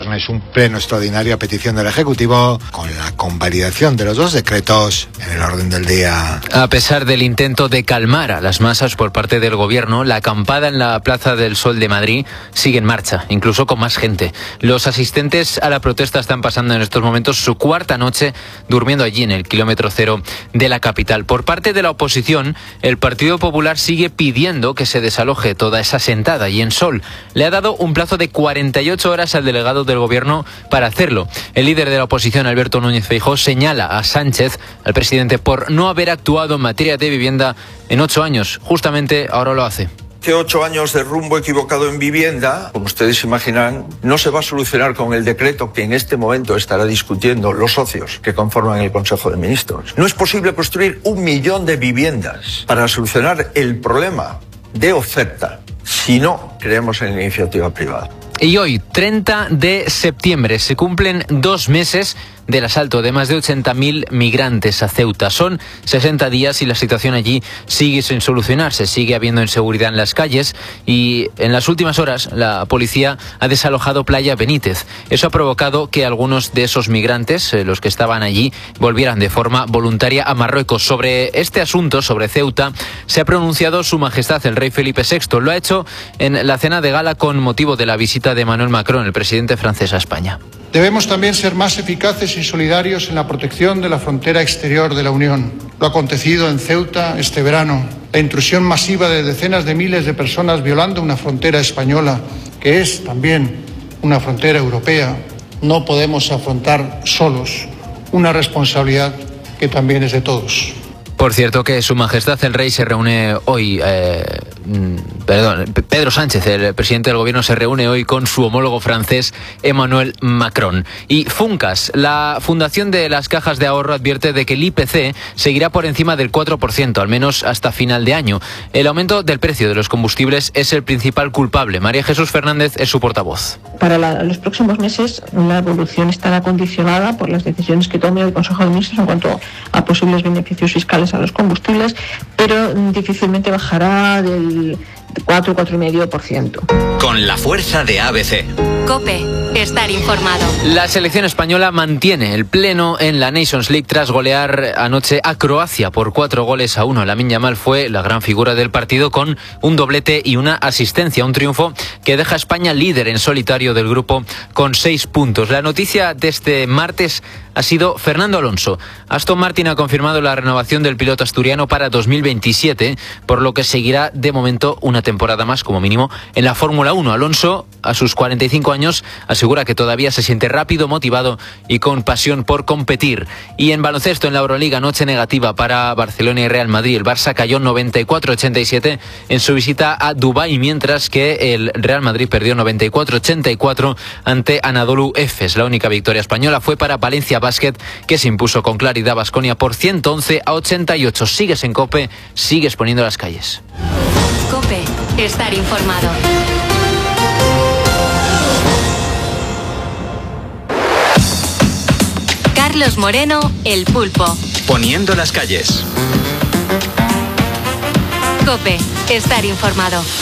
viernes un pleno extraordinario a petición del Ejecutivo, con la convalidación de los dos decretos en el orden del día. A pesar del intento de calmar a las masas por parte del Gobierno, la acampada en la Plaza del Sol de Madrid sigue en marcha, incluso con más gente. Los asistentes a la protesta están pasando en estos momentos su cuarta noche durmiendo allí en el kilómetro cero de la capital. Por parte de la oposición, el Partido Popular sigue pidiendo que se desaloje toda esa sentada y en Sol le ha dado un plazo de 48 horas al delegado del Gobierno para hacerlo. El líder de la oposición, Alberto Núñez Feijóo, señala a Sánchez, al presidente, por no haber actuado en materia de vivienda en 8 años. Justamente ahora lo hace. Que 8 años de rumbo equivocado en vivienda, como ustedes imaginan, no se va a solucionar con el decreto que en este momento estará discutiendo los socios que conforman el Consejo de Ministros. No es posible construir 1 millón de viviendas para solucionar el problema de oferta si no creemos en la iniciativa privada. Y hoy, 30 de septiembre, se cumplen 2 meses del asalto de más de 80.000 migrantes a Ceuta. Son 60 días y la situación allí sigue sin solucionarse. Sigue habiendo inseguridad en las calles y en las últimas horas la policía ha desalojado Playa Benítez. Eso ha provocado que algunos de esos migrantes, los que estaban allí, volvieran de forma voluntaria a Marruecos. Sobre este asunto, sobre Ceuta, se ha pronunciado Su Majestad el Rey Felipe VI. Lo ha hecho en la cena de gala con motivo de la visita de Emmanuel Macron, el presidente francés, a España. Debemos también ser más eficaces y solidarios en la protección de la frontera exterior de la Unión. Lo acontecido en Ceuta este verano, la intrusión masiva de decenas de miles de personas violando una frontera española, que es también una frontera europea, no podemos afrontar solos una responsabilidad que también es de todos. Por cierto que Su Majestad el Rey se reúne hoy, Pedro Sánchez, el presidente del Gobierno, se reúne hoy con su homólogo francés Emmanuel Macron. Y Funcas, la Fundación de las Cajas de Ahorro, advierte de que el IPC seguirá por encima del 4%, al menos hasta final de año. El aumento del precio de los combustibles es el principal culpable. María Jesús Fernández es su portavoz. Para los próximos meses la evolución estará condicionada por las decisiones que tome el Consejo de Ministros en cuanto a posibles beneficios fiscales a los combustibles, pero difícilmente bajará del 4,5%. Con la fuerza de ABC. COPE. Estar informado. La selección española mantiene el pleno en la Nations League tras golear anoche a Croacia por 4-1. Lamine Yamal fue la gran figura del partido con un doblete y una asistencia. Un triunfo que deja a España líder en solitario del grupo con 6 puntos. La noticia de este martes ha sido Fernando Alonso. Aston Martin ha confirmado la renovación del piloto asturiano para 2027, por lo que seguirá de momento una temporada más como mínimo en la Fórmula 1. Alonso, a sus 45 años, asegura que todavía se siente rápido, motivado y con pasión por competir. Y en baloncesto, en la Euroliga, noche negativa para Barcelona y Real Madrid. El Barça cayó 94-87 en su visita a Dubái, mientras que el Real Madrid perdió 94-84 ante Anadolu Efes. La única victoria española fue para Valencia Basket, que se impuso con claridad a Baskonia por 111-88. Sigues en COPE, sigues poniendo las calles. COPE. Estar informado. Carlos Moreno, El Pulpo. Poniendo las calles. COPE. Estar informado.